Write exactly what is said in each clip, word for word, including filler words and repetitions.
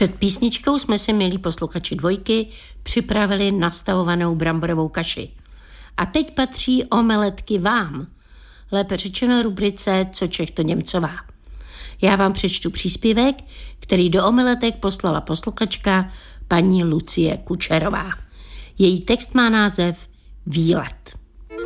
Před písničkou jsme si, milí posluchači dvojky, připravili nastavovanou bramborovou kaši. A teď patří omeletky vám. Lépe řečeno rubrice Co Čech to Němcová. Já vám přečtu příspěvek, který do omeletek poslala posluchačka paní Lucie Kučerová. Její text má název Výlet.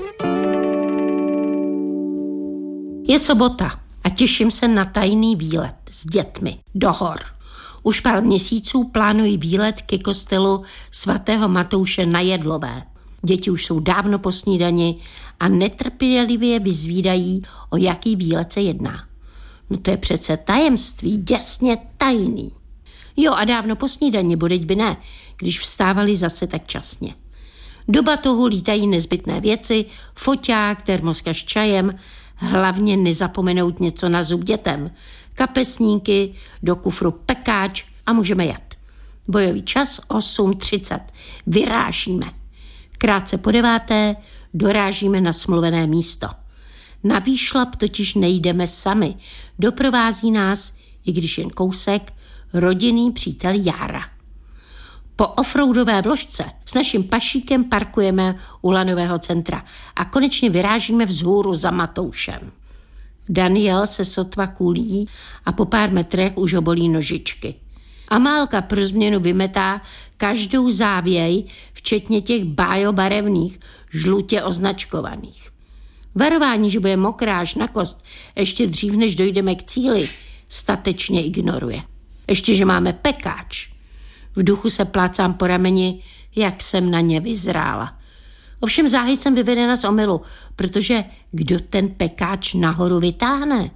Je sobota a těším se na tajný výlet s dětmi do hor. Už pár měsíců plánují výlet ke kostelu svatého Matouše na Jedlové. Děti už jsou dávno po snídani a netrpělivě vyzvídají, o jaký výlet se jedná. No to je přece tajemství, děsně tajný. Jo, a dávno po snídani, bodeť by ne, když vstávali zase tak časně. Do batohu lítají nezbytné věci, foťák, termoska s čajem, hlavně nezapomenout něco na zub dětem, kapesníky, do kufru pekáč a můžeme jet. Bojový čas osm třicet. Vyrážíme. Krátce po deváté dorážíme na smluvené místo. Na výšlap totiž nejdeme sami. Doprovází nás, i když jen kousek, rodinný přítel Jára. Po offroadové vložce s naším pašíkem parkujeme u lanového centra a konečně vyrážíme vzhůru za Matoušem. Daniel se sotva kulí a po pár metrech už ho bolí nožičky. Amálka pro změnu vymetá každou závěj, včetně těch bájobarevných, žlutě označkovaných. Varování, že bude mokrá až na kost, ještě dřív, než dojdeme k cíli, statečně ignoruje. Ještě, že máme pekáč. V duchu se plácám po rameni, jak jsem na ně vyzrála. Ovšem záhy jsem vyvedena z omylu, protože kdo ten pekáč nahoru vytáhne?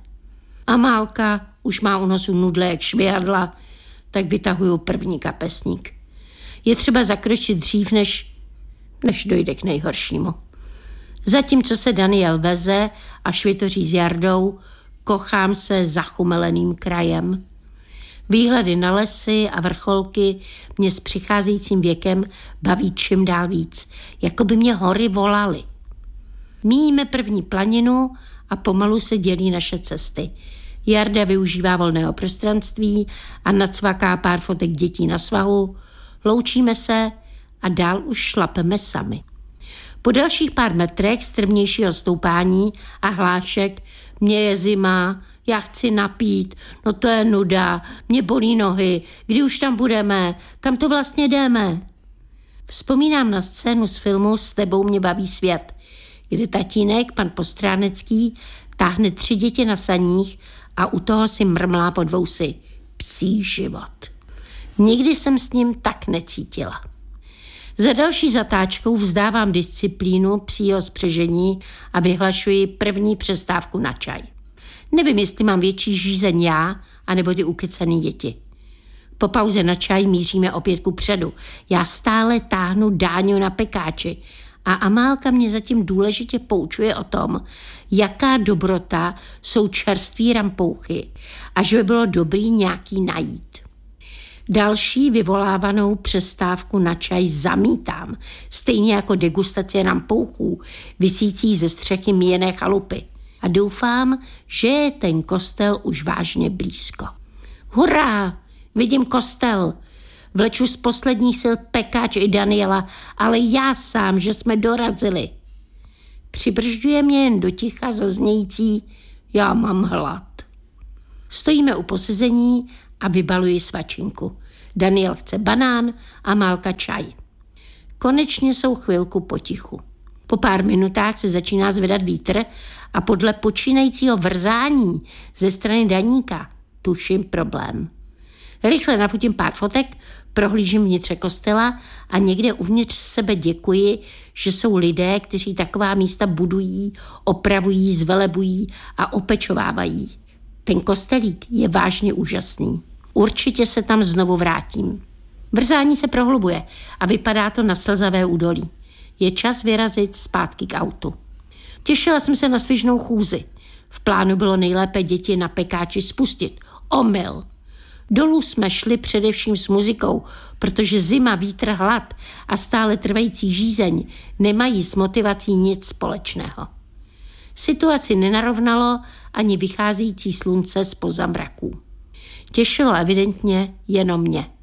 Amálka už má u nosu nudle jak švihadla, tak vytahuju první kapesník. Je třeba zakročit dřív, než, než dojde k nejhoršímu. Zatímco se Daniel veze a švitoří s Jardou, kochám se zachumeleným krajem. Výhledy na lesy a vrcholky mě s přicházejícím věkem baví čím dál víc, jako by mě hory volaly. Míjíme první planinu a pomalu se dělí naše cesty. Jarda využívá volného prostranství a nacvaká pár fotek dětí na svahu, loučíme se a dál už šlapeme sami. Po dalších pár metrech strmnějšího stoupání a hlášek mě je zima, já chci napít, no to je nuda, mě bolí nohy, kdy už tam budeme, kam to vlastně jdeme? Vzpomínám na scénu z filmu S tebou mě baví svět, kde tatínek, pan Postránecký, táhne tři děti na saních a u toho si mrmlá pod vousy. Psí život. Nikdy jsem s ním tak necítila. Za další zatáčkou vzdávám disciplínu psího spřežení a vyhlašuji první přestávku na čaj. Nevím, jestli mám větší žízeň já, anebo ty ukecaný děti. Po pauze na čaj míříme opět ku předu. Já stále táhnu Dáňu na pekáči a Amálka mě zatím důležitě poučuje o tom, jaká dobrota jsou čerství rampouchy a že by bylo dobrý nějaký najít. Další vyvolávanou přestávku na čaj zamítám, stejně jako degustace rampouchů, visící ze střechy míjené chalupy. A doufám, že je ten kostel už vážně blízko. Hurá, vidím kostel. Vleču z posledních sil pekáč i Daniela, ale já sám, že jsme dorazili. Přibržďuje mě jen do ticha zaznějící já mám hlad. Stojíme u posezení a vybaluji svačinku. Daniel chce banán a Málka čaj. Konečně jsou chvilku potichu. Po pár minutách se začíná zvedat vítr a podle počínajícího vrzání ze strany Daníka tuším problém. Rychle nafotím pár fotek, prohlížím vnitře kostela a někde uvnitř sebe děkuji, že jsou lidé, kteří taková místa budují, opravují, zvelebují a opečovávají. Ten kostelík je vážně úžasný. Určitě se tam znovu vrátím. Vrzání se prohlubuje a vypadá to na slzavé údolí. Je čas vyrazit zpátky k autu. Těšila jsem se na svižnou chůzi. V plánu bylo nejlépe děti na pekáči spustit. Omyl. Dolů jsme šli především s muzikou, protože zima, vítr, hlad a stále trvající žízeň nemají s motivací nic společného. Situaci nenarovnalo ani vycházející slunce zpoza mraků. Těšilo evidentně jenom mě.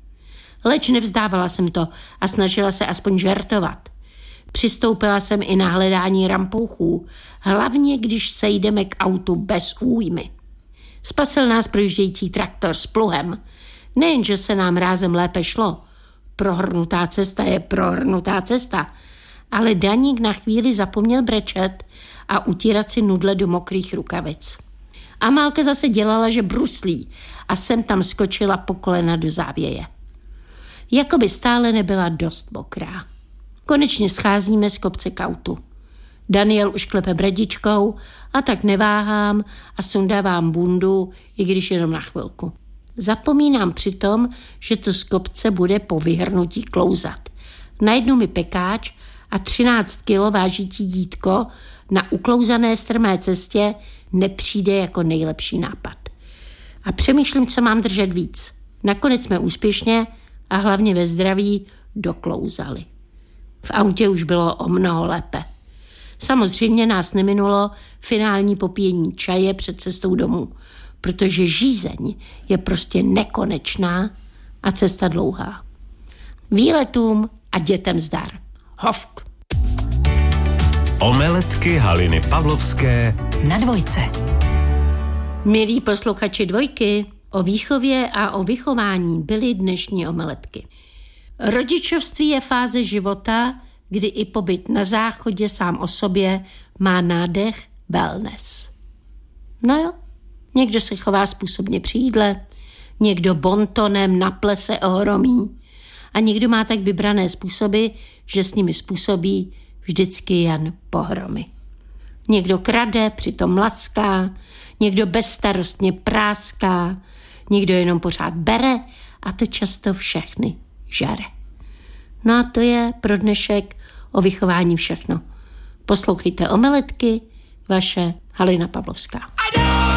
Leč nevzdávala jsem to a snažila se aspoň žertovat. Přistoupila jsem i na hledání rampouchů, hlavně když sejdeme k autu bez újmy. Spasil nás projíždějící traktor s pluhem. Nejenže se nám rázem lépe šlo, prohrnutá cesta je prohrnutá cesta, ale Daník na chvíli zapomněl brečet a utírat si nudle do mokrých rukavic. Amálka zase dělala, že bruslí a sem tam skočila po kolena do závěje. Jakoby stále nebyla dost mokrá. Konečně scházíme z kopce k autu. Daniel už klepe bradičkou a tak neváhám a sundávám bundu, i když jenom na chvilku. Zapomínám přitom, že to z kopce bude po vyhrnutí klouzat. Najednou mi pekáč a třináct kilo vážící dítko na uklouzané strmé cestě nepřijde jako nejlepší nápad. A přemýšlím, co mám držet víc. Nakonec jsme úspěšně a hlavně ve zdraví doklouzali. V autě už bylo o mnoho lépe. Samozřejmě nás neminulo finální popíjení čaje před cestou domů, protože žízeň je prostě nekonečná a cesta dlouhá. Výletům a dětem zdar. Hovk. Omeletky Haliny Pavlovské na Dvojce. Milí posluchači Dvojky, o výchově a o vychování byly dnešní omeletky. Rodičovství je fáze života, kdy i pobyt na záchodě sám o sobě má nádech wellness. No jo, někdo se chová způsobně při jídle, někdo bontonem na plese ohromí a někdo má tak vybrané způsoby, že s nimi způsobí vždycky jen pohromy. Někdo krade, přitom laská, někdo bezstarostně práská, někdo jenom pořád bere a to často všechny žere. No a to je pro dnešek o vychování všechno. Poslouchejte Omeletky, vaše Halina Pavlovská.